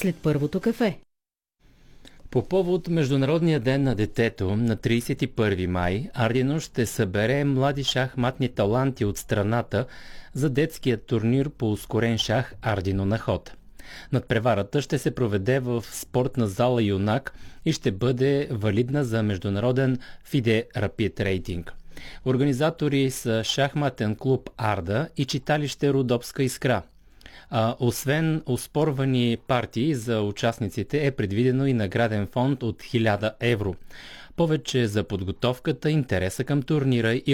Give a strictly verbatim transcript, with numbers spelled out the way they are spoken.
след първото кафе. По повод Международния ден на детето на тридесет и първи май, Ардино ще събере млади шахматни таланти от страната за детския турнир по ускорен шах Ардино на ход. Надпреварата ще се проведе в спортна зала Юнак и ще бъде валидна за международен фиде Рапид рейтинг. Организатори са шахматен клуб Арда и читалище Родопска искра. А, освен оспорвани партии за участниците е предвидено и награден фонд от хиляда евро. Повече за подготовката, интереса към турнира и